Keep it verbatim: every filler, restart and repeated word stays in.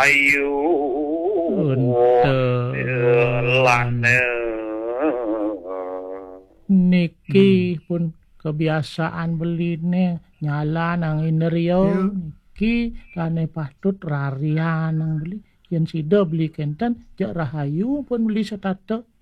Rahayu lane niki pun kebiasaan beline nyala nang inerio niki lane patut rarian nang beli yen sida beli kenten jak Rahayu pun beli setata